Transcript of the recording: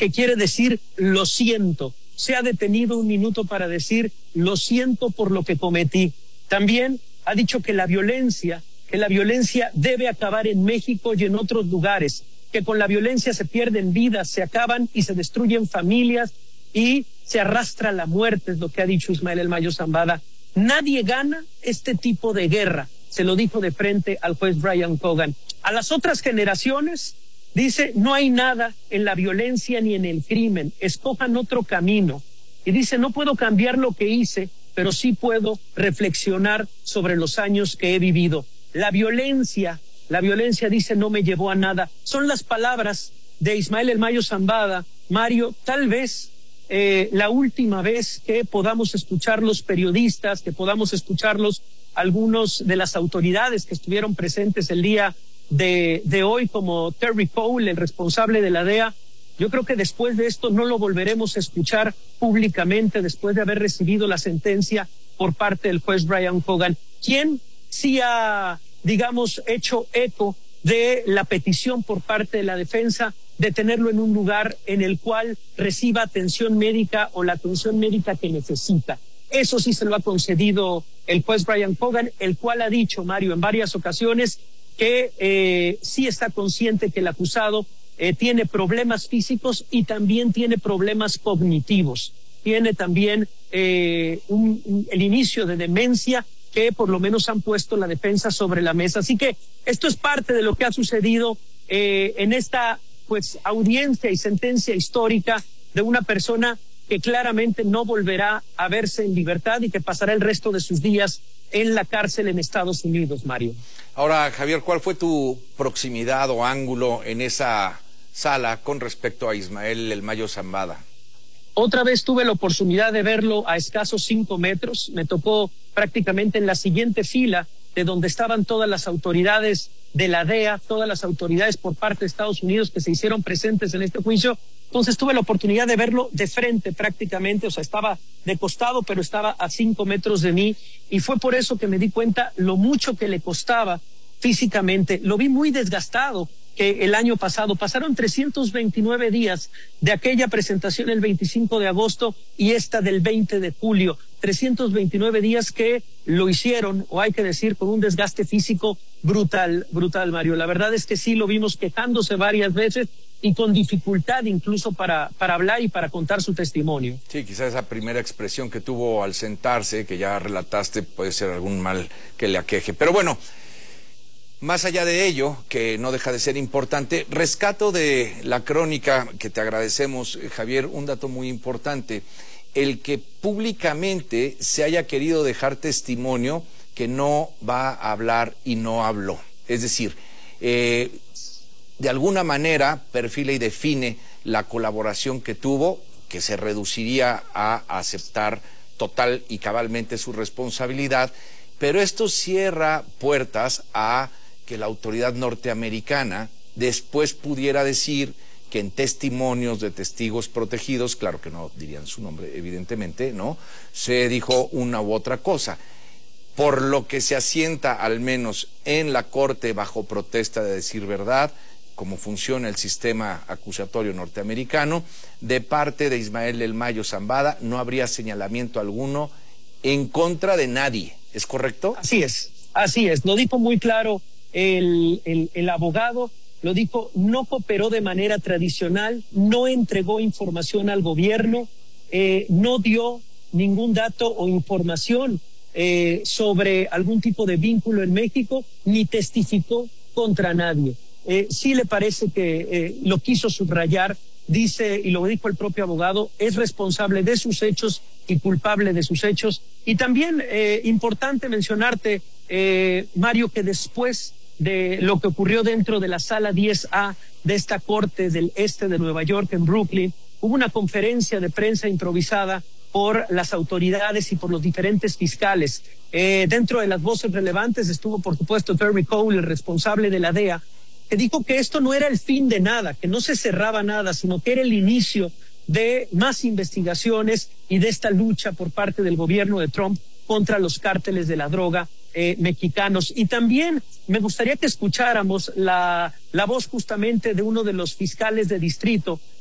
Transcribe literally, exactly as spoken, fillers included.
que quiere decir lo siento. Se ha detenido un minuto para decir lo siento por lo que cometí. También ha dicho que la violencia, que la violencia debe acabar en México y en otros lugares, que con la violencia se pierden vidas, se acaban y se destruyen familias y se arrastra la muerte, es lo que ha dicho Ismael El Mayo Zambada. Nadie gana este tipo de guerra, se lo dijo de frente al juez Brian Cogan. A las otras generaciones, dice, no hay nada en la violencia ni en el crimen, escojan otro camino. Y dice, no puedo cambiar lo que hice, pero sí puedo reflexionar sobre los años que he vivido. La violencia, la violencia, dice, no me llevó a nada. Son las palabras de Ismael El Mayo Zambada. Mario, tal vez eh, la última vez que podamos escuchar los periodistas, que podamos escucharlos algunos de las autoridades que estuvieron presentes el día de, de hoy, como Terry Cole, el responsable de la D E A. Yo creo que después de esto no lo volveremos a escuchar públicamente después de haber recibido la sentencia por parte del juez Brian Cogan, quien sí ha, digamos, hecho eco de la petición por parte de la defensa de tenerlo en un lugar en el cual reciba atención médica o la atención médica que necesita. Eso sí se lo ha concedido el juez Brian Cogan, el cual ha dicho, Mario, en varias ocasiones que eh, sí está consciente que el acusado eh, tiene problemas físicos y también tiene problemas cognitivos. Tiene también eh, un, un, el inicio de demencia que por lo menos han puesto la defensa sobre la mesa. Así que esto es parte de lo que ha sucedido eh, en esta pues audiencia y sentencia histórica de una persona que claramente no volverá a verse en libertad y que pasará el resto de sus días en la cárcel en Estados Unidos, Mario. Ahora, Javier, ¿cuál fue tu proximidad o ángulo en esa sala con respecto a Ismael El Mayo Zambada? Otra vez tuve la oportunidad de verlo a escasos cinco metros. Me tocó prácticamente en la siguiente fila de donde estaban todas las autoridades de la D E A, todas las autoridades por parte de Estados Unidos que se hicieron presentes en este juicio. Entonces tuve la oportunidad de verlo de frente prácticamente, o sea, estaba de costado, pero estaba a cinco metros de mí, y fue por eso que me di cuenta lo mucho que le costaba físicamente. Lo vi muy desgastado, que el año pasado pasaron trescientos veintinueve días de aquella presentación el veinticinco de agosto y esta del veinte de julio. trescientos veintinueve días que lo hicieron, o hay que decir, con un desgaste físico brutal, brutal, Mario. La verdad es que sí lo vimos quejándose varias veces y con dificultad incluso para, para hablar y para contar su testimonio. Sí, quizás esa primera expresión que tuvo al sentarse, que ya relataste, puede ser algún mal que le aqueje. Pero bueno, más allá de ello, que no deja de ser importante, rescato de la crónica, que te agradecemos, Javier, un dato muy importante, el que públicamente se haya querido dejar testimonio que no va a hablar y no habló. Es decir, eh, de alguna manera perfila y define la colaboración que tuvo, que se reduciría a aceptar total y cabalmente su responsabilidad, pero esto cierra puertas a que la autoridad norteamericana después pudiera decir que en testimonios de testigos protegidos, claro que no dirían su nombre, evidentemente, ¿no?, se dijo una u otra cosa. Por lo que se asienta, al menos en la corte, bajo protesta de decir verdad, cómo funciona el sistema acusatorio norteamericano, de parte de Ismael El Mayo Zambada no habría señalamiento alguno en contra de nadie. ¿Es correcto? Así es, así es. Lo dijo muy claro el, el, el abogado, lo dijo, no cooperó de manera tradicional, no entregó información al gobierno, eh, no dio ningún dato o información eh, sobre algún tipo de vínculo en México, ni testificó contra nadie. Eh, sí le parece que eh, lo quiso subrayar, dice, y lo dijo el propio abogado, es responsable de sus hechos y culpable de sus hechos. Y también eh, importante mencionarte, eh, Mario, que después de lo que ocurrió dentro de la sala diez A de esta corte del este de Nueva York, en Brooklyn, hubo una conferencia de prensa improvisada por las autoridades y por los diferentes fiscales. Eh, dentro de las voces relevantes estuvo, por supuesto, Terry Cole, el responsable de la D E A, que dijo que esto no era el fin de nada, que no se cerraba nada, sino que era el inicio de más investigaciones y de esta lucha por parte del gobierno de Trump contra los cárteles de la droga eh, mexicanos. Y también me gustaría que escucháramos la, la voz justamente de uno de los fiscales de distrito